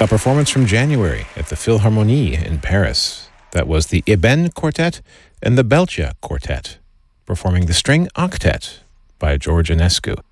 A performance from January at the Philharmonie in Paris. That was the Eben Quartet and the Belcha Quartet, performing the String Octet by George Enescu.